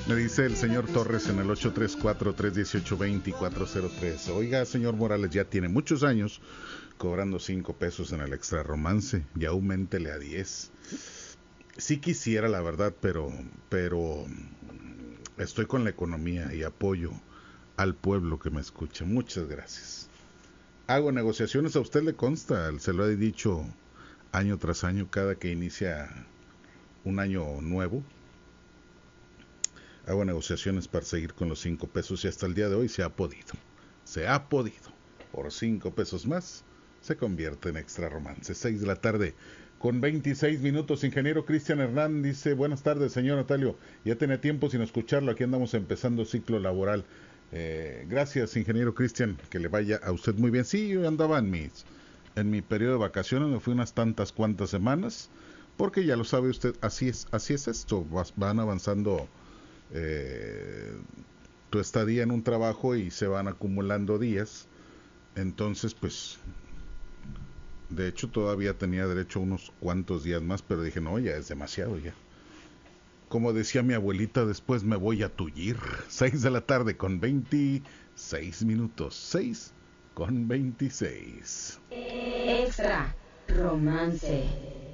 Me dice el señor Torres en el 834-318-2403. Oiga, señor Morales, ya tiene muchos años cobrando 5 pesos en el extra romance. Ya auméntele a 10. Sí quisiera, la verdad, pero estoy con la economía y apoyo al pueblo que me escucha. Muchas gracias. Hago negociaciones, a usted le consta, se lo he dicho año tras año, cada que inicia un año nuevo. Hago negociaciones para seguir con los 5 pesos y hasta el día de hoy se ha podido. Se ha podido. Por 5 pesos más se convierte en extra romance. 6 de la tarde con 26 minutos. Ingeniero Cristian Hernán dice: buenas tardes, señor Natalio. Ya tenía tiempo sin escucharlo. Aquí andamos empezando ciclo laboral. Gracias, ingeniero Cristian. Que le vaya a usted muy bien. Sí, yo andaba en mi periodo de vacaciones. Me fui unas cuantas semanas. Porque ya lo sabe usted, así es esto. Van avanzando tu estadía en un trabajo y se van acumulando días. Entonces, pues, de hecho todavía tenía derecho a unos cuantos días más, pero dije, no, ya es demasiado ya. Como decía mi abuelita, después me voy a tullir. 6 de la tarde con 26 minutos. 6 con 26. Extra romance.